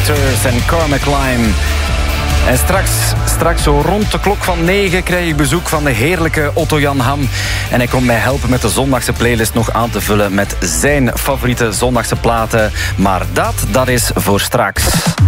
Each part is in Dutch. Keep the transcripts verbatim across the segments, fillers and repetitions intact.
Fighters en Karmic Lime. En straks, straks zo rond de klok van negen krijg ik bezoek van de heerlijke Otto-Jan Ham. En hij komt mij helpen met de zondagse playlist nog aan te vullen met zijn favoriete zondagse platen. Maar dat, dat is voor straks.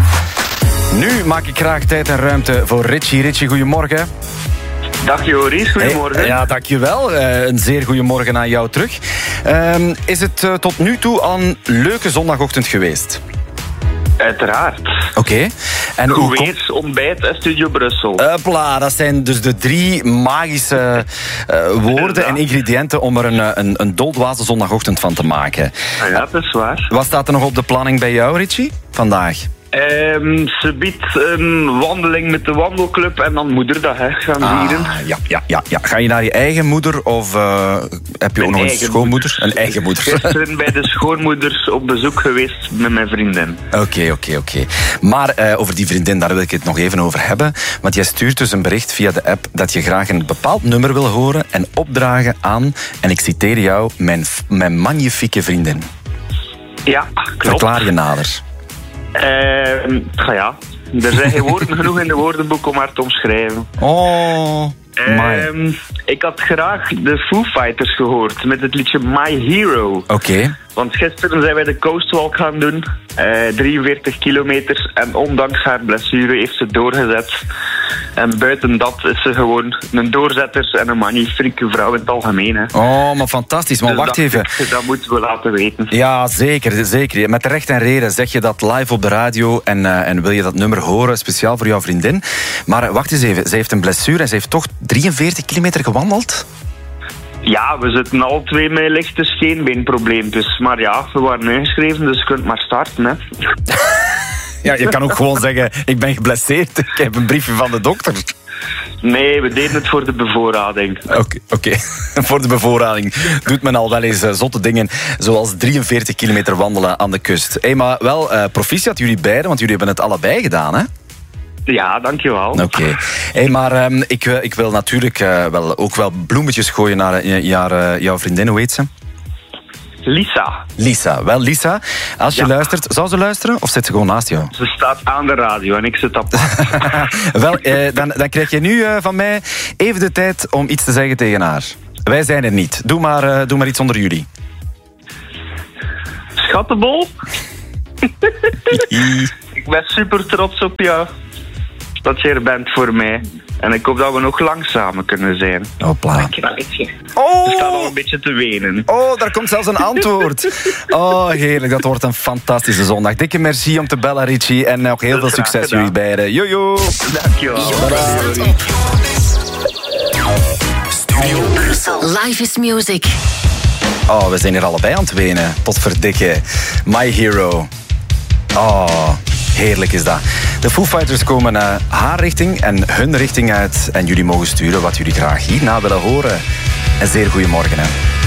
Nu maak ik graag tijd en ruimte voor Richie. Richie, goedemorgen. Dag Joris, goedemorgen. Hey, ja, dankjewel. Uh, een zeer goedemorgen aan jou terug. Uh, is het uh, tot nu toe al een leuke zondagochtend geweest? Uiteraard. Oké. Okay. En hoe weer, kom... ontbijt en Studio Brussel. Hopla, dat zijn dus de drie magische uh, woorden en ingrediënten om er een, een, een doldwaze zondagochtend van te maken. Ah ja, dat is waar. Wat staat er nog op de planning bij jou, Richie, vandaag? Um, ze biedt een wandeling met de wandelclub en dan moederdag hè, gaan vieren. Ah, ja, ja, ja, ja. Ga je naar je eigen moeder of uh, heb je ook nog een schoonmoeder? Moeder. Een eigen moeder. Gisteren bij de schoonmoeders op bezoek geweest met mijn vriendin. Oké, okay, oké, okay, oké. Okay. Maar uh, over die vriendin, daar wil ik het nog even over hebben. Want jij stuurt dus een bericht via de app dat je graag een bepaald nummer wil horen en opdragen aan, en ik citeer jou, mijn, mijn magnifieke vriendin. Ja, klopt. Verklaar je nader. Uh, ja, er zijn geen woorden genoeg in de woordenboek om haar te omschrijven. Oh, uh, ik had graag de Foo Fighters gehoord met het liedje My Hero. Oké. Okay. Want gisteren zijn wij de Coastwalk gaan doen, uh, drieënveertig kilometer. En ondanks haar blessure heeft ze doorgezet. En buiten dat is ze gewoon een doorzetter en een magnifieke vrouw in het algemeen. Hè. Oh, maar fantastisch. Maar dus wacht even. Ik, dat moeten we laten weten. Ja, zeker, zeker. Met recht en reden zeg je dat live op de radio en, uh, en wil je dat nummer horen, speciaal voor jouw vriendin. Maar wacht eens even. Ze heeft een blessure en ze heeft toch drieënveertig kilometer gewandeld? Ja, we zitten al twee met lichte scheenbeenprobleempjes. Maar ja, we waren ingeschreven, dus je kunt maar starten, hè. Ja, je kan ook gewoon zeggen, ik ben geblesseerd, ik heb een briefje van de dokter. Nee, we deden het voor de bevoorrading. Oké, okay, okay. Voor de bevoorrading doet men al wel eens uh, zotte dingen, zoals drieënveertig kilometer wandelen aan de kust. Hey, maar wel, uh, proficiat jullie beiden, want jullie hebben het allebei gedaan, hè? Ja, dankjewel. Oké. Okay. Hey, maar um, ik, ik wil natuurlijk uh, wel, ook wel bloemetjes gooien naar, naar uh, jouw vriendin, hoe heet ze? Lisa. Lisa. Wel, Lisa, als je ja. luistert, zou ze luisteren of zit ze gewoon naast jou? Ze staat aan de radio en ik zit op. Wel, eh, dan, dan krijg je nu uh, van mij even de tijd om iets te zeggen tegen haar. Wij zijn er niet. Doe maar, uh, doe maar iets onder jullie. Schattenbol? Ik ben super trots op jou. Dat je er bent voor mij. En ik hoop dat we nog lang samen kunnen zijn. Hopla. Oh. Je staat al een beetje te wenen. Oh, daar komt zelfs een antwoord. Oh, heerlijk. Dat wordt een fantastische zondag. Dikke merci om te bellen, Richie. En nog heel veel succes jullie beiden. Jojo. Dankjewel. Studio Brussel. Life is music. Oh, we zijn hier allebei aan het wenen. Tot verdikke. My Hero. Oh, heerlijk is dat. De Foo Fighters komen uh, haar richting en hun richting uit. En jullie mogen sturen wat jullie graag hierna willen horen. Een zeer goeiemorgen, hè.